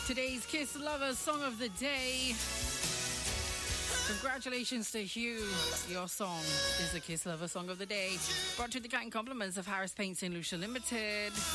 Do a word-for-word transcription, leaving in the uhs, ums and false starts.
Today's Kiss Lovers Song of the Day. Congratulations to Hugh. Your song is the Kiss Lover Song of the Day. Brought to the kind compliments of Harris Paints in Lucia Limited.